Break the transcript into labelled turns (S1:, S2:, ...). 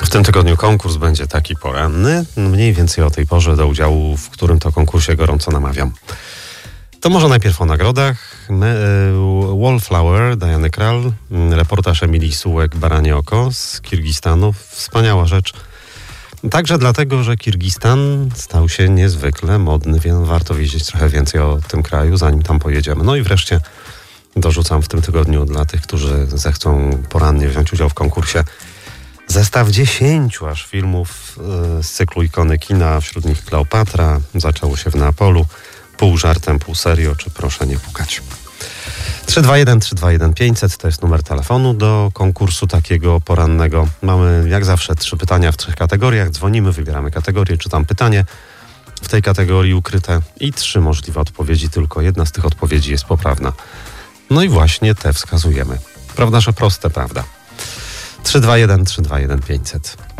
S1: W tym tygodniu konkurs będzie taki poranny. Mniej więcej o tej porze do udziału, w którym to konkursie gorąco namawiam. To może najpierw o nagrodach. Wallflower, Diany Krall, reportaż Emilii Sułek-Baranie Oko z Kirgistanu. Wspaniała rzecz. Także dlatego, że Kirgistan stał się niezwykle modny, więc warto wiedzieć trochę więcej o tym kraju, zanim tam pojedziemy. No i wreszcie dorzucam w tym tygodniu dla tych, którzy zechcą porannie wziąć udział w konkursie, zestaw 10 aż filmów z cyklu Ikony kina, wśród nich Kleopatra, Zaczęło się w Neapolu, Pół żartem, pół serio, czy Proszę nie pukać. 321 500 to jest numer telefonu do konkursu takiego porannego. Mamy jak zawsze 3 pytania w 3 kategoriach. Dzwonimy, wybieramy kategorię, czytam pytanie w tej kategorii ukryte i 3 możliwe odpowiedzi. Tylko jedna z tych odpowiedzi jest poprawna. No i właśnie te wskazujemy. Prawda, że proste, prawda? 321 500.